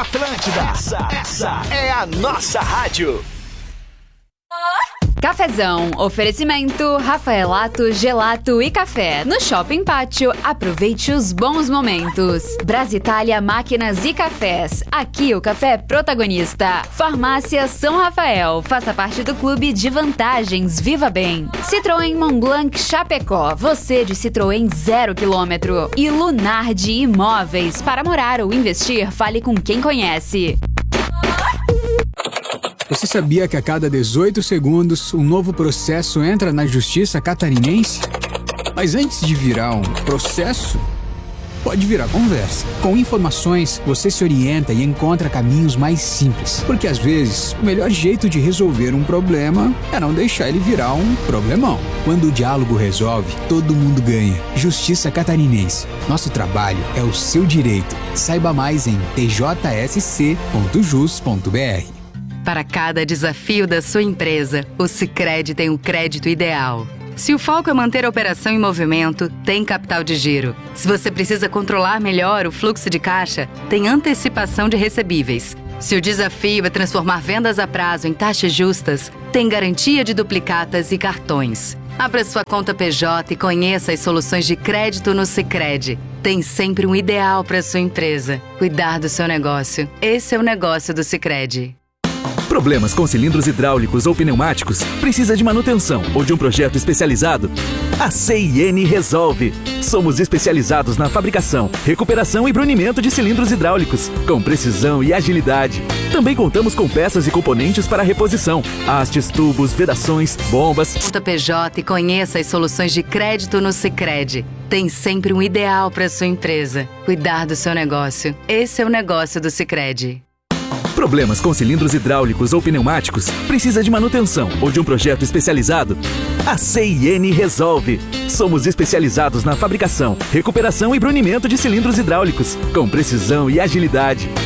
Atlântida, essa é a nossa rádio. Cafezão, oferecimento Rafaelato, Gelato e Café. No Shopping Pátio, aproveite os bons momentos. Brasitália Máquinas e Cafés. Aqui o café é protagonista. Farmácia São Rafael. Faça parte do clube de vantagens. Viva bem. Citroën Montblanc Chapecó. Você de Citroën 0 km. E Lunardi Imóveis. Para morar ou investir, fale com quem conhece. Você sabia que a cada 18 segundos um novo processo entra na justiça catarinense? Mas antes de virar um processo, pode virar conversa. Com informações, você se orienta e encontra caminhos mais simples. Porque às vezes, o melhor jeito de resolver um problema é não deixar ele virar um problemão. Quando o diálogo resolve, todo mundo ganha. Justiça Catarinense. Nosso trabalho é o seu direito. Saiba mais em tjsc.jus.br. Para cada desafio da sua empresa, o Sicredi tem o crédito ideal. Se o foco é manter a operação em movimento, tem capital de giro. Se você precisa controlar melhor o fluxo de caixa, tem antecipação de recebíveis. Se o desafio é transformar vendas a prazo em taxas justas, tem garantia de duplicatas e cartões. Abra sua conta PJ e conheça as soluções de crédito no Sicredi. Tem sempre um ideal para sua empresa. Cuidar do seu negócio. Esse é o negócio do Sicredi. Problemas com cilindros hidráulicos ou pneumáticos? Precisa de manutenção ou de um projeto especializado? A CIN resolve. Somos especializados na fabricação, recuperação e brunimento de cilindros hidráulicos, com precisão e agilidade. Também contamos com peças e componentes para reposição, hastes, tubos, vedações, bombas. PJ e conheça as soluções de crédito no Sicredi. Tem sempre um ideal para sua empresa. Cuidar do seu negócio. Esse é o negócio do Sicredi. Problemas com cilindros hidráulicos ou pneumáticos? Precisa de manutenção ou de um projeto especializado? A CIN resolve. Somos especializados na fabricação, recuperação e brunimento de cilindros hidráulicos, com precisão e agilidade.